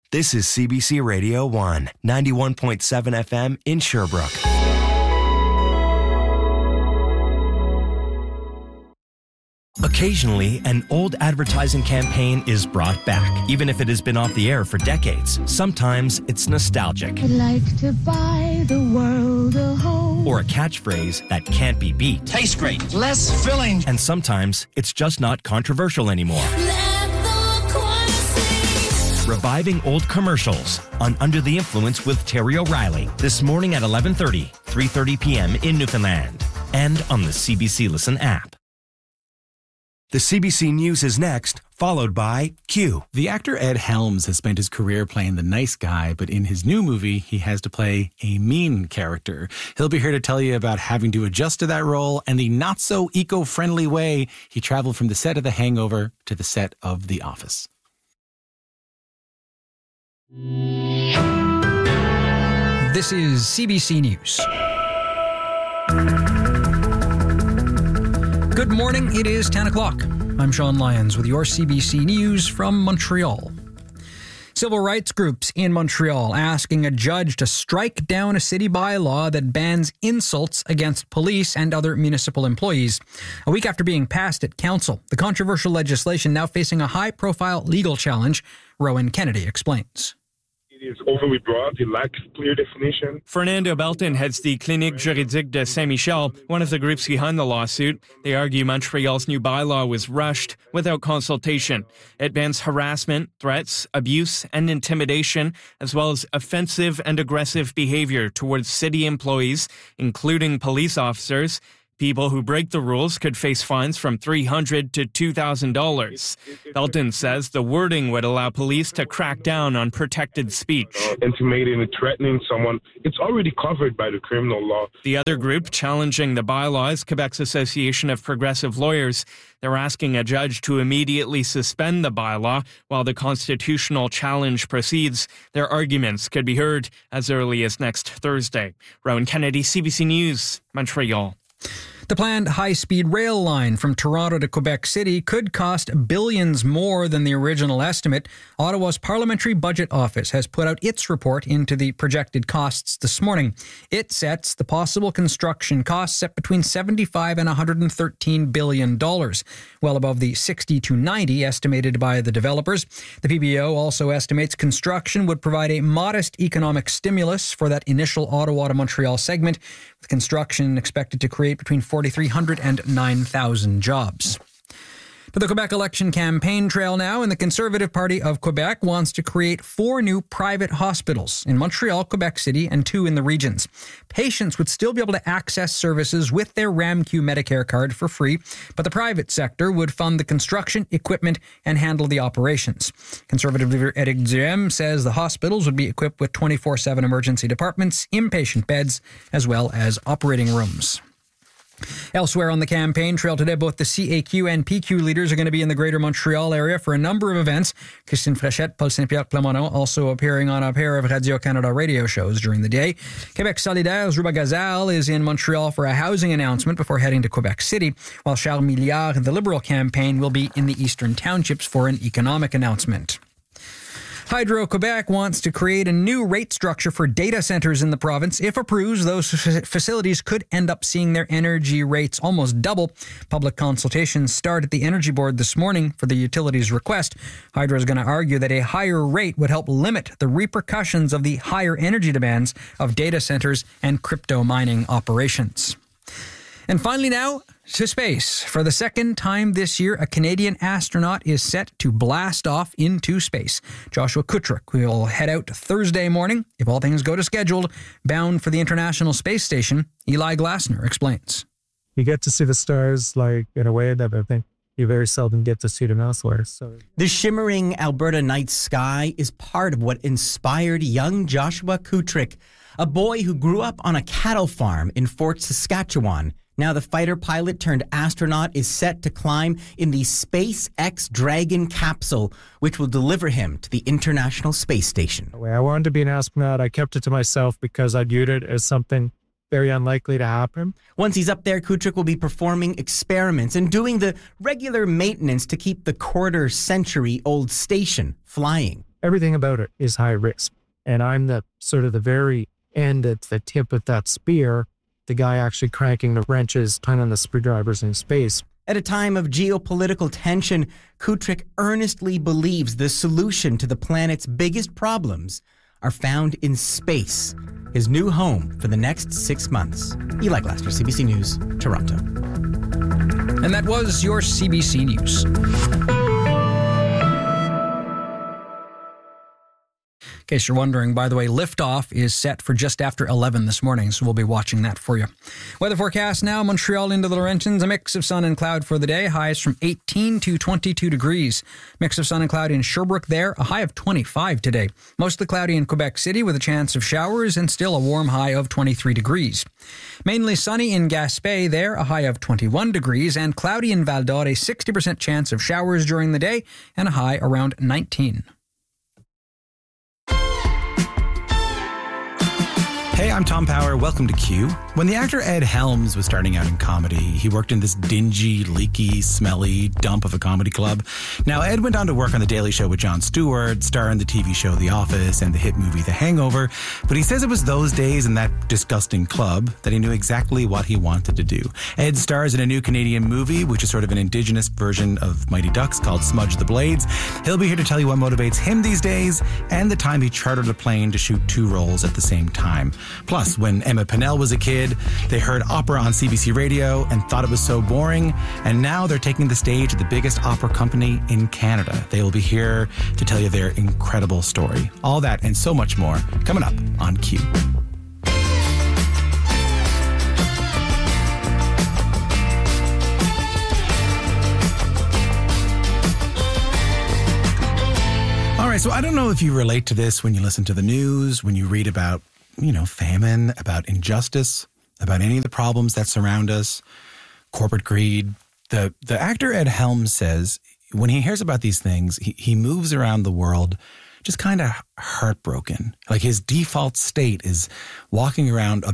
This is CBC Radio 1, 91.7 FM in Sherbrooke. Occasionally, an old advertising campaign is brought back, even if it has been off the air for decades. Sometimes it's nostalgic. I'd like to buy the world a home. Or a catchphrase that can't be beat. Tastes great. Less filling. And sometimes it's just not controversial anymore. Reviving old commercials on Under the Influence with Terry O'Reilly this morning at 11:30, 3:30 p.m. in Newfoundland, and on the CBC Listen app. The CBC News is next, followed by Q. The actor Ed Helms has spent his career playing the nice guy, but in his new movie, he has to play a mean character. He'll be here to tell you about having to adjust to that role and the not-so-eco-friendly way he traveled from the set of The Hangover to the set of The Office. This is CBC News. Good morning, it is 10 o'clock. I'm Sean Lyons with your CBC News from Montreal. Civil rights groups in Montreal asking a judge to strike down a city bylaw that bans insults against police and other municipal employees. A week after being passed at council, the controversial legislation now facing a high-profile legal challenge. Rowan Kennedy explains. It is overly broad. It lacks clear definition. Fernando Belton heads the Clinique Juridique de Saint-Michel, one of the groups behind the lawsuit. They argue Montreal's new bylaw was rushed without consultation. It bans harassment, threats, abuse, and intimidation, as well as offensive and aggressive behavior towards city employees, including police officers. People who break the rules could face fines from $300 to $2,000. Belton says the wording would allow police to crack down on protected speech. Intimidating and threatening someone, it's already covered by the criminal law. The other group challenging the bylaw is Quebec's Association of Progressive Lawyers. They're asking a judge to immediately suspend the bylaw while the constitutional challenge proceeds. Their arguments could be heard as early as next Thursday. Rowan Kennedy, CBC News, Montreal. The planned high-speed rail line from Toronto to Quebec City could cost billions more than the original estimate. Ottawa's Parliamentary Budget Office has put out its report into the projected costs this morning. It sets the possible construction costs at between $75 and $113 billion, well above the $60 to $90 estimated by the developers. The PBO also estimates construction would provide a modest economic stimulus for that initial Ottawa to Montreal segment, with construction expected to create between 4,300 and 9,000 jobs. To the Quebec election campaign trail now, and the Conservative Party of Quebec wants to create 4 new private hospitals in Montreal, Quebec City, and 2 in the regions. Patients would still be able to access services with their RAMQ Medicare card for free, but the private sector would fund the construction, equipment, and handle the operations. Conservative leader Éric Duhaime says the hospitals would be equipped with 24/7 emergency departments, inpatient beds, as well as operating rooms. Elsewhere on the campaign trail today, both the CAQ and PQ leaders are going to be in the Greater Montreal area for a number of events. Christine Fréchette, Paul Saint-Pierre Plamondon also appearing on a pair of Radio-Canada radio shows during the day. Québec Solidaire's Rouba Gazal is in Montreal for a housing announcement before heading to Quebec City, while Charles Milliard and the Liberal campaign will be in the Eastern Townships for an economic announcement. Hydro-Quebec wants to create a new rate structure for data centers in the province. If approved, those facilities could end up seeing their energy rates almost double. Public consultations start at the Energy Board this morning for the utility's request. Hydro is going to argue that a higher rate would help limit the repercussions of the higher energy demands of data centers and crypto mining operations. And finally now, to space. For the second time this year, a Canadian astronaut is set to blast off into space. Joshua Kutryk will head out Thursday morning, if all things go to schedule, bound for the International Space Station. Eli Glasner explains. You get to see the stars in a way that I think you very seldom get to see them elsewhere. So the shimmering Alberta night sky is part of what inspired young Joshua Kutryk, a boy who grew up on a cattle farm in Fort Saskatchewan. Now the fighter pilot turned astronaut is set to climb in the SpaceX Dragon capsule, which will deliver him to the International Space Station. I wanted to be an astronaut. I kept it to myself because I viewed it as something very unlikely to happen. Once he's up there, Kutryk will be performing experiments and doing the regular maintenance to keep the quarter-century-old station flying. everything about it is high risk. And I'm the sort of the very end at the tip of that spear, the guy actually cranking the wrenches, turning the screwdrivers in space. At a time of geopolitical tension, Kutrick earnestly believes the solution to the planet's biggest problems are found in space, his new home for the next 6 months. Eli Glasper, CBC News, Toronto. And that was your CBC News. In case you're wondering, by the way, liftoff is set for just after 11 this morning, so we'll be watching that for you. Weather forecast now, Montreal into the Laurentians, a mix of sun and cloud for the day, highs from 18 to 22 degrees. Mix of sun and cloud in Sherbrooke there, a high of 25 today. Mostly cloudy in Quebec City with a chance of showers and still a warm high of 23 degrees. Mainly sunny in Gaspé there, a high of 21 degrees, and cloudy in Val-d'Or, a 60% chance of showers during the day and a high around 19. Hey, I'm Tom Power. Welcome to Q. When the actor Ed Helms was starting out in comedy, he worked in this dingy, leaky, smelly dump of a comedy club. Now, Ed went on to work on The Daily Show with Jon Stewart, star in the TV show The Office and the hit movie The Hangover. But he says it was those days in that disgusting club that he knew exactly what he wanted to do. Ed stars in a new Canadian movie, which is sort of an indigenous version of Mighty Ducks called Smudge the Blades. He'll be here to tell you what motivates him these days and the time he chartered a plane to shoot 2 roles at the same time. Plus, when Emma Pennell was a kid, they heard opera on CBC Radio and thought it was so boring, and now they're taking the stage at the biggest opera company in Canada. They will be here to tell you their incredible story. All that and so much more coming up on Q. All right, so I don't know if you relate to this when you listen to the news, when you read about famine, about injustice, about any of the problems that surround us, corporate greed. The actor Ed Helms says when he hears about these things, he moves around the world just kind of heartbroken. Like his default state is walking around